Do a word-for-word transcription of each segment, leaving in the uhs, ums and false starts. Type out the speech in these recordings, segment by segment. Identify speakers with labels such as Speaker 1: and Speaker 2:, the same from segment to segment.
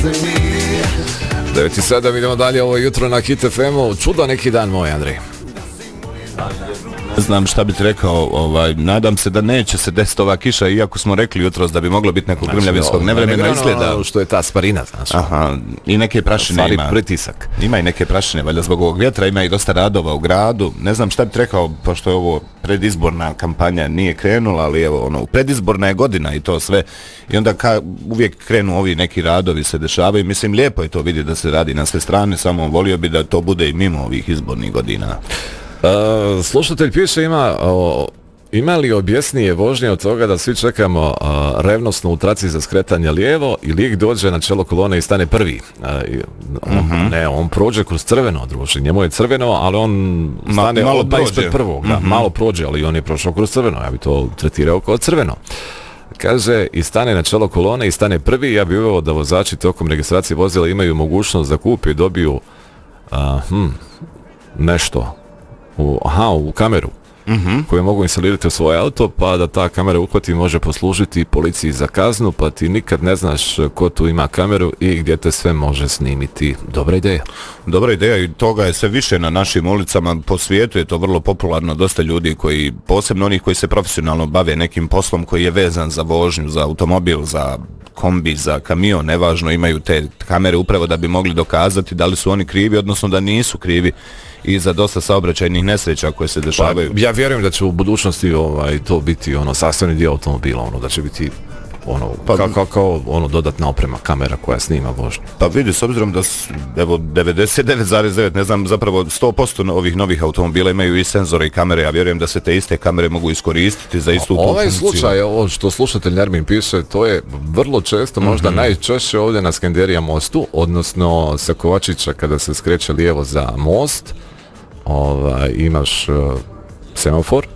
Speaker 1: devet i sedam, idemo dalje ovo jutro na Hit F M-u. Čudo neki dan moj, Andrej.
Speaker 2: Ne znam šta bi ti rekao, ovaj, nadam se da neće se desiti ova kiša, iako smo rekli jutros da bi moglo biti nekog znači, grmljavinskog nevremena, izgleda.
Speaker 1: Što je ta sparina, znaš.
Speaker 2: Aha, i neke prašine
Speaker 1: Stvari
Speaker 2: ima.
Speaker 1: Pritisak.
Speaker 2: Ima i neke prašine, valjda zbog ovog vjetra, ima i dosta radova u gradu. Ne znam šta bi ti rekao, pošto je ovo predizborna kampanja, nije krenula, ali evo, ono, predizborna je godina i to sve. I onda ka, uvijek krenu ovi neki radovi se dešavaju. Mislim, lijepo je to vidjeti da se radi na sve strane, samo volio bi da to bude i mimo ovih izbornih godina.
Speaker 1: Uh, slušatelj piše ima uh, ima li objasnije vožnje od toga da svi čekamo uh, revnosno u traci za skretanje lijevo i lijek dođe na čelo kolone i stane prvi. Uh, on, mm-hmm. Ne, on prođe kroz crveno, druži. Njemu je crveno, ali on stane
Speaker 2: Ma, malo
Speaker 1: odmah ispred prvog. Mm-hmm. Da, malo prođe, ali on je prošao kroz crveno. Ja bi to tretirao kao crveno. Kaže, i stane na čelo kolone i stane prvi. Ja bih uveo da vozači tokom registracije vozila imaju mogućnost da kupe i dobiju uh, hm, nešto U, aha, u kameru mm-hmm. koju mogu instalirati u svoj auto, pa da ta kamera uhvati može poslužiti policiji za kaznu, pa ti nikad ne znaš ko tu ima kameru i gdje te sve može snimiti. Dobra ideja.
Speaker 2: Dobra ideja i toga je sve više na našim ulicama. Po svijetu je to vrlo popularno. Dosta ljudi koji, posebno onih koji se profesionalno bave nekim poslom koji je vezan za vožnju, za automobil, za kombi, za kamion, nevažno, imaju te kamere upravo da bi mogli dokazati da li su oni krivi, odnosno da nisu krivi i za dosta saobraćajnih nesreća koje se dešavaju.
Speaker 1: Pa, ja vjerujem da će u budućnosti ovaj to biti ono sastavni dio automobila, ono da će biti ono pa, kao, kao, kao ono dodatna oprema kamera koja snima vožnju.
Speaker 2: Pa vidi, s obzirom da evo devedeset devet zarez devet, ne znam, zapravo sto posto ovih novih automobila imaju i senzore i kamere, ja vjerujem da se te iste kamere mogu iskoristiti za istu tu funkciju.
Speaker 1: Ovaj slučaj, ovo što slušatelj Nermin piše, to je vrlo često, možda mm-hmm. najčešće ovdje na Skenderija mostu, odnosno sa Kovačića kada se skreće lijevo za most, ovaj, imaš uh, semafor.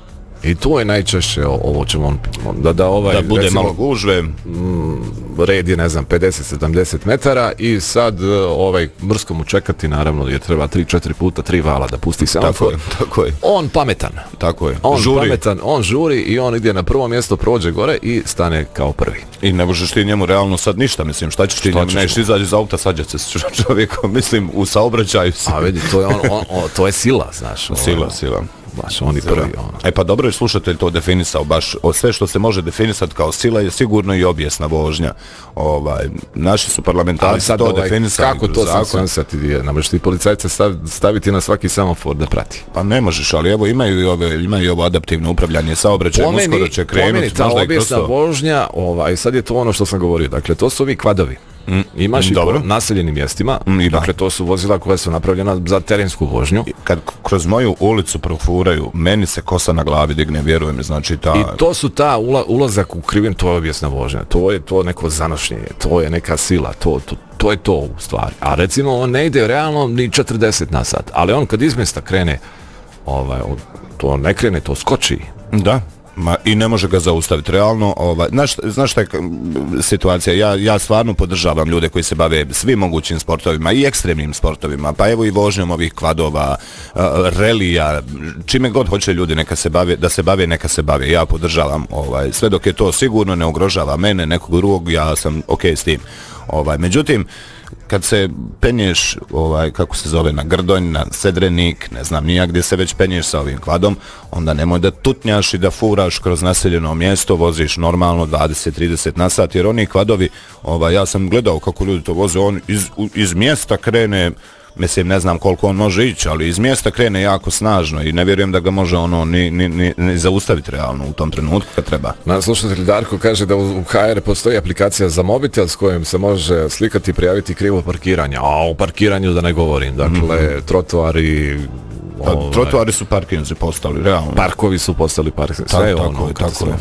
Speaker 1: I to je najčešće ovo ćemo on, da, da, ovaj,
Speaker 2: da bude recimo, malo gužve.
Speaker 1: M, red je, ne znam, pedeset sedamdeset metara i sad ovaj mrsko mu čekati naravno jer treba tri četiri puta tri vala da pusti semafor.
Speaker 2: Tako, tako je.
Speaker 1: On pametan.
Speaker 2: Tako je.
Speaker 1: On
Speaker 2: žuri.
Speaker 1: pametan, on žuri i on ide na prvo mjesto, prođe gore i stane kao prvi.
Speaker 2: I ne možeš ti njemu realno sad ništa, mislim, šta ćeš ti šta njemu, neš izađi iz auta, sađat se s čovjekom, mislim, u saobraćaju se.
Speaker 1: A vidi, to je, on, on, on, to je sila, znaš.
Speaker 2: Sila,
Speaker 1: ono.
Speaker 2: sila.
Speaker 1: Baš oni prvi, ono.
Speaker 2: E pa dobro je slušatelj to definisao, baš o sve što se može definisati kao sila je sigurno i objesna vožnja. Ovaj, naši su parlamentarci to ovaj, definisali.
Speaker 1: Kako to sam sam sad ti je? Ne možeš ti policajce staviti na svaki semafor da prati.
Speaker 2: Pa ne možeš, ali evo imaju i ove, imaju i ovo adaptivno upravljanje saobraćajem, uskoro će krenuti.
Speaker 1: Pomeni, ta objesna vožnja, ovaj, sad je to ono što sam govorio, dakle to su ovi kvadovi. Mm, Imaš i po naseljenim mjestima, mm, dakle to su vozila koja su napravljena za terensku vožnju.
Speaker 2: Kad kroz moju ulicu profuraju, meni se kosa na glavi digne, vjerujem, znači ta...
Speaker 1: I to su ta ula, ulazak u krivim, to je objesna vožnja, to je to neko zanošnjenje, to je neka sila, to, to, to je to u stvari. A recimo on ne ide realno ni četrdeset na sat, ali on kad iz mjesta krene, ovaj, to ne krene, to skoči.
Speaker 2: Da. Ma, i ne može ga zaustaviti realno. Ovaj, znaš, znaš šta je situacija, ja, ja stvarno podržavam ljude koji se bave svim mogućim sportovima i ekstremnim sportovima, pa evo i vožnjom ovih kvadova, uh, relija, čime god hoće ljudi neka se bave, da se bave, neka se bave, ja podržavam, ovaj, sve dok je to sigurno ne ugrožava mene, nekog drugog, ja sam ok s tim. Ovaj, međutim, kad se penješ, ovaj, kako se zove, na Grdonj, na Sedrenik, ne znam nijak gdje se već penješ sa ovim kvadom, onda nemoj da tutnjaš i da furaš kroz naseljeno mjesto, voziš normalno dvadeset trideset na sat, jer oni kvadovi, ovaj, ja sam gledao kako ljudi to voze, on iz, iz mjesta krene, mislim, ne znam koliko on može ići, ali iz mjesta krene jako snažno i ne vjerujem da ga može ono ni, ni, ni, ni zaustaviti realno u tom trenutku kad treba.
Speaker 1: Na slušatelj Darko kaže da u H R postoji aplikacija za mobitel s kojom se može slikati i prijaviti krivo parkiranje. A o parkiranju da ne govorim, dakle, mm-hmm. trotoari...
Speaker 2: Pa, ovaj, trotoari su parkinzi postali, realno.
Speaker 1: Parkovi su postali parkinzi, sve
Speaker 2: Ta,
Speaker 1: je
Speaker 2: tako
Speaker 1: ono.
Speaker 2: Je, tako je.